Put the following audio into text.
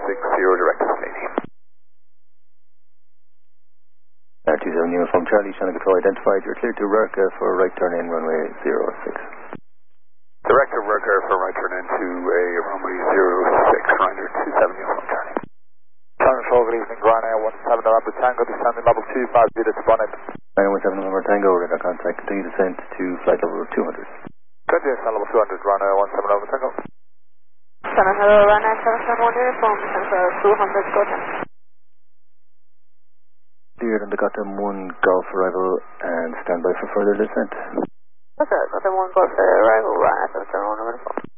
direct to Canadian. 27 Uniform Charlie, Channel Control identified. You're cleared to Rurka for right turn in runway 06. Direct to Rurka for right turn into a runway 06, Ryder 27 Uniform Charlie. Channel Control, good evening, Ryanair 17 November Tango, descending level 250 to bonnet. 917 November Tango, radar contact, continue descent to flight level 200. Good, descent level 200, Ryanair 17 November Tango. Hello, Ryanair 771 Uniform, descent 200, go ahead. Cleared on the Gotham 1 Golf arrival and stand by for further descent. Okay, Gotham 1 Golf arrival, Ryanair 771 Uniform.